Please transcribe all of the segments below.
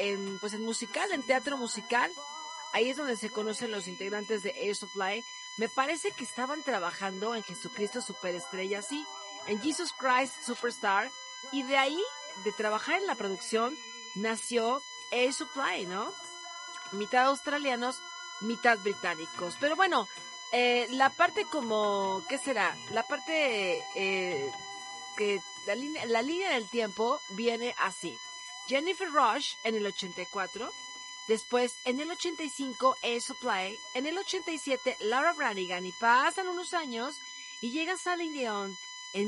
pues en musical, en teatro musical. Ahí es donde se conocen los integrantes de Air Supply. Me parece que estaban trabajando en Jesucristo Superestrella, sí, en Jesus Christ Superstar. Y de ahí, de trabajar en la producción, nació Air Supply, ¿no? Mitad australianos, mitad británicos. Pero bueno, la parte como, ¿qué será? La parte que la línea del tiempo viene así. Jennifer Rush en el 84, después en el 85 Air Supply, en el 87 Laura Branigan, y pasan unos años y llega Celine Dion en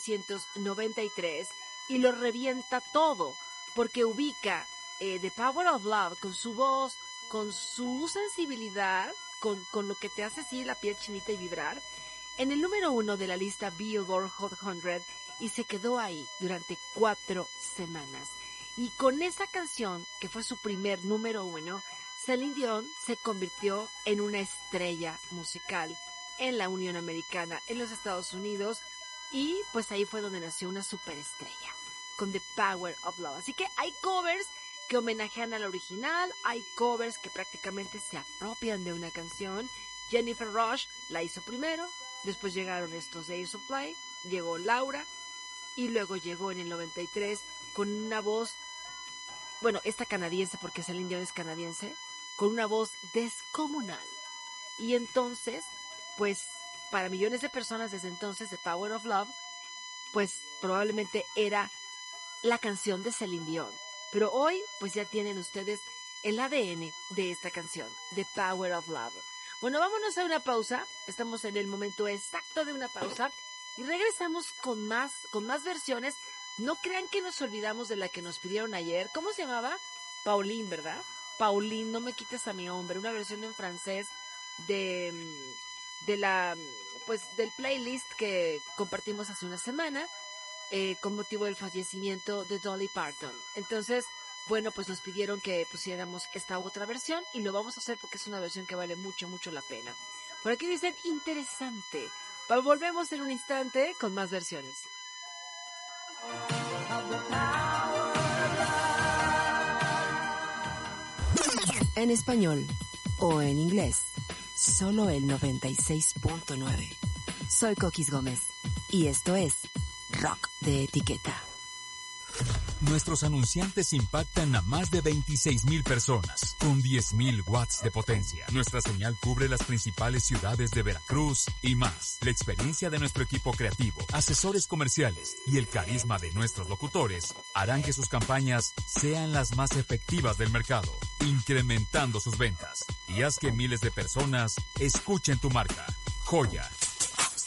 1993 y lo revienta todo, porque ubica The Power of Love con su voz, con su sensibilidad, con lo que te hace así la piel chinita y vibrar, en el número 1 de la lista Billboard Hot 100, y se quedó ahí durante 4 semanas. Y con esa canción, que fue su primer número 1, Celine Dion se convirtió en una estrella musical en la Unión Americana, en los Estados Unidos, y pues ahí fue donde nació una superestrella, con The Power of Love. Así que hay covers que homenajean al original, hay covers que prácticamente se apropian de una canción. Jennifer Rush la hizo primero, después llegaron estos de Air Supply, llegó Laura, y luego llegó en el 93 con una voz, bueno, esta canadiense, porque Celine Dion es canadiense, con una voz descomunal. Y entonces, pues, para millones de personas desde entonces, The Power of Love, pues probablemente era la canción de Celine Dion. Pero hoy, pues ya tienen ustedes el ADN de esta canción, The Power of Love. Bueno, vámonos a una pausa. Estamos en el momento exacto de una pausa y regresamos con más versiones. No crean que nos olvidamos de la que nos pidieron ayer. ¿Cómo se llamaba? Pauline, ¿verdad? Pauline, no me quites a mi hombre. Una versión en francés de la, pues, del playlist que compartimos hace una semana, con motivo del fallecimiento de Dolly Parton. Entonces, bueno, pues nos pidieron que pusiéramos esta otra versión y lo vamos a hacer porque es una versión que vale mucho, mucho la pena. Por aquí dicen, interesante. Volvemos en un instante con más versiones. En español o en inglés, solo el 96.9. Soy Coquis Gómez y esto es Rock de Etiqueta. Nuestros anunciantes impactan a más de 26,000 personas, con 10,000 watts de potencia. Nuestra señal cubre las principales ciudades de Veracruz y más. La experiencia de nuestro equipo creativo, asesores comerciales y el carisma de nuestros locutores harán que sus campañas sean las más efectivas del mercado, incrementando sus ventas. Y haz que miles de personas escuchen tu marca. Joya,